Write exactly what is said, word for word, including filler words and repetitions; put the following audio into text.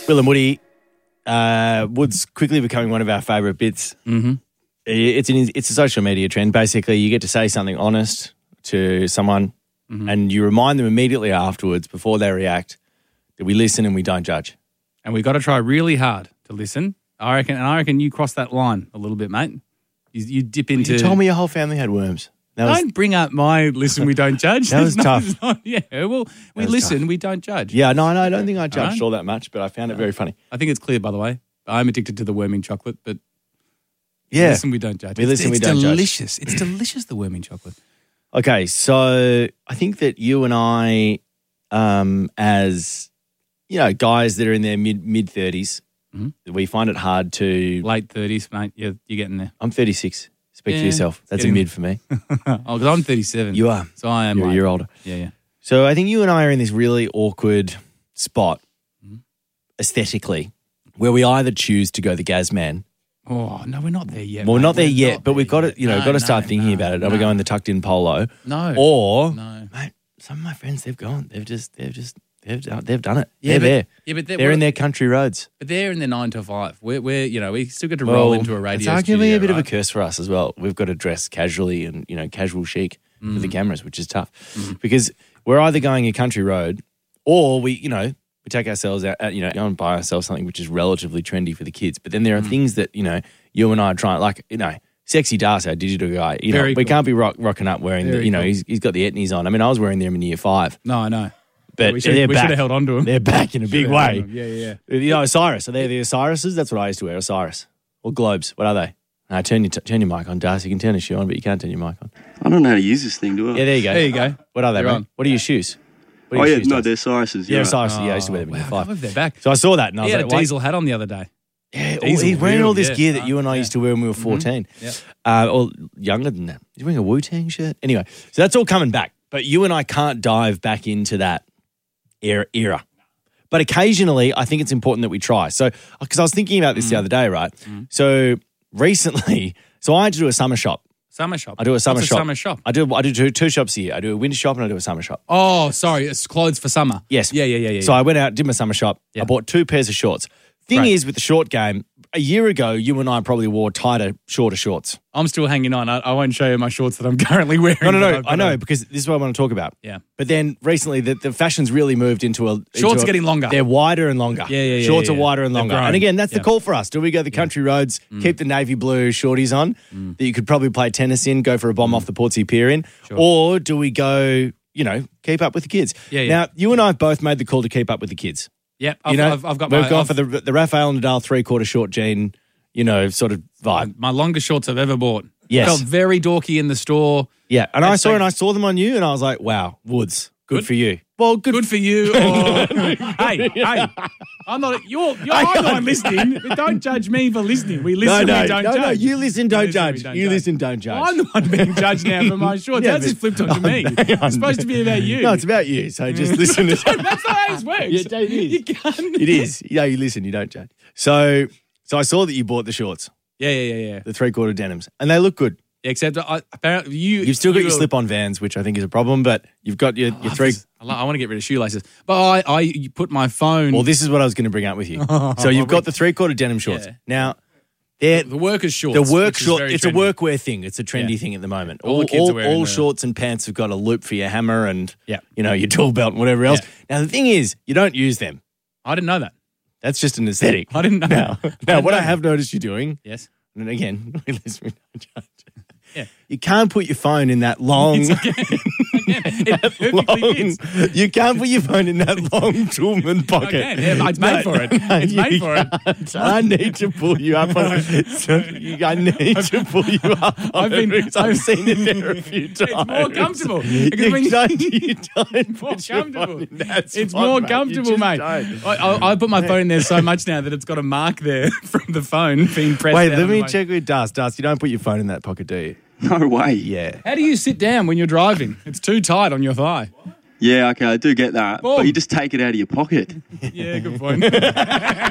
Will and Woody, uh, Wood's quickly becoming one of our favourite bits. Mm-hmm. It's an it's a social media trend. Basically, you get to say something honest to someone, mm-hmm. and you remind them immediately afterwards, before they react, that we listen and we don't judge. And we've got to try really hard to listen. I reckon, and I reckon you cross that line a little bit, mate. You, you dip into. You told me your whole family had worms. That don't was, bring up my listen, we don't judge. That was no, tough. Not, yeah, well, we listen, tough. We don't judge. Yeah, no, no, I don't think I judged all, all that much, but I found it very funny. I think it's clear, by the way. I'm addicted to the worming chocolate, but yeah, listen, we don't judge. We listen, it's, we don't delicious. judge. It's delicious, the worming chocolate. Okay, so I think that you and I, um, as you know, guys that are in their mid mid thirties, mm-hmm. we find it hard to late thirties, mate. You're, you're getting there. I'm thirty-six. Speak yeah, for yourself. That's getting, a mid for me. oh, because I'm thirty-seven. You are. So I am. You're like, a year older. Yeah, yeah. So I think you and I are in this really awkward spot, mm-hmm. aesthetically, where we either choose to go the Gaz man. Oh, no, we're not there yet. Well, mate. not there we're yet, not but we've got to, you know, no, got to start no, thinking no, about it. Are no. we going the tucked in polo? No. Or, no. mate, some of my friends, they've gone. They've just, they've just, they've done, they've done it. Yeah, they're but, there. Yeah, but they're, they're in their country roads. But they're in their nine to five. We're, we're you know, we still get to well, roll into a radio It's arguably studio, a bit right? of a curse for us as well. We've got to dress casually and, you know, casual chic mm. for the cameras, which is tough. Mm. Because we're either going a country road or we, you know, we take ourselves out, you know, go and buy ourselves something which is relatively trendy for the kids. But then there are mm. things that, you know, you and I are trying, like, you know, Sexy Darcy, our digital guy, you Very know, we cool. can't be rock, rocking up wearing, Very the, you know, cool. he's, he's got the etnies on. I mean, I was wearing them in year five. No, I know. But yeah, we should, they're we back. should have held on to them. They're back in a big way. Yeah, yeah, yeah. You know, Osiris, are they the Osirises? That's what I used to wear, Osiris. Or Globes, what are they? Uh, turn, your t- turn your mic on, Darcy. You can turn a shoe on, but you can't turn your mic on. I don't know how to use this thing, do I? Yeah, there you go. There you go. What are they, You're mate? on. What are your shoes? What are Oh, your yeah, shoes, no, Darcy? they're Osiris's. Yeah, Yeah, Osiris. Oh, yeah, I used to wear them in year wow, five. I love they're back. So I saw that and I He was had like, a why- diesel hat on the other day. Yeah, Diesel, he's wearing real, all this yeah. gear that you and I Yeah. used to wear when we were fourteen. Mm-hmm. Yep. Uh, or younger than that. He's wearing a Wu-Tang shirt. Anyway, so that's all coming back. But you and I can't dive back into that era. era. But occasionally, I think it's important that we try. So, because I was thinking about this mm. the other day, right? Mm. So recently, so I had to do a summer shop. Summer shop. I do a summer What's shop. A summer shop. I do. I do two, two shops a year. I do a winter shop and I do a summer shop. Oh, sorry, it's clothes for summer. Yes. Yeah, yeah, yeah, yeah. So I went out, did my summer shop. Yeah. I bought two pairs of shorts. Thing Great. is, with the short game, a year ago, you and I probably wore tighter, shorter shorts. I'm still hanging on. I, I won't show you my shorts that I'm currently wearing. No, no, but no. I've got I know a- because this is what I want to talk about. Yeah. But then recently, the, the fashion's really moved into a Shorts into are a- getting longer. They're wider and longer. Yeah, yeah, yeah, Shorts yeah, are yeah. wider and They've longer. grown. And again, that's Yeah. the call for us. Do we go the country roads, Mm. keep the navy blue shorties on that you could probably play tennis in, go for a bomb Mm. off the Portsea Pier in, Sure. or do we go, you know, keep up with the kids? Yeah, yeah. Now, you and I have both made the call to keep up with the kids. Yep. I've, You know, I've, I've got we've my, gone I've- for the the Rafael Nadal three quarter short jean, you know, sort of vibe. my longest shorts I've ever bought. Yes. Felt very dorky in the store. Yeah, and I I'd saw say- and I saw them on you, and I was like, wow, Woods, good, Good? for you. Well, good. Good for you. Or, hey, hey, I'm not. You're. you're I'm not listening. But don't judge me for listening. We No, listen. no, we don't no, judge. no. You listen, don't We listen, judge. we don't You judge. listen, don't judge. I'm the one being judged now for my shorts. Yeah, That's but- just flipped onto me. hang on. It's supposed to be about you. No, it's about you. So just listen. to That's not how this works. Yeah, it is. You can't. It is. Yeah, you listen, you don't judge. So, so I saw that you bought the shorts, Yeah, yeah, yeah, yeah. the three quarter denims, and they look good. Except I, apparently you. You've still got you your were- slip on Vans, which I think is a problem, but you've got your, your three. I, lo- I want to get rid of shoelaces, but I, I you put my phone. Well, this is what I was going to bring up with you. So you've got the three quarter denim shorts. Yeah. Now, they're the workers' shorts. the work which is short. very It's trendy. a workwear thing. It's a trendy Yeah. thing at the moment. All All, the kids all, are wearing all the- shorts and pants have got a loop for your hammer and Yeah. you know your tool belt and whatever else. Yeah. Now the thing is, you don't use them. I didn't know that. That's just an aesthetic. I didn't know. Now, that. now I what know I that. have noticed you doing, Yes. and again, we listen, we don't judge. Yeah. You can't put your phone in that long. It perfectly long fits. you can't put your phone in that long Toolman pocket. I can. Yeah, it's made for it. It's you made for it. can't. I need to pull you up on it. So you, I need to pull you up on I've been- it because I've I've- seen it there a few times. It's more comfortable. You Because when you- don't, you don't more put your phone comfortable. in that It's spot, more mate. You comfortable, just mate. don't. I, I, I put my phone there so much now that it's got a mark there from the phone being pressed. Wait, down let on me my- check with Dust. Dust, you don't put your phone in that pocket, do you? No way. Yeah. How do you sit down when you're driving? It's too tight on your thigh. Yeah, okay, I do get that. Boom. But you just take it out of your pocket. Yeah, good point.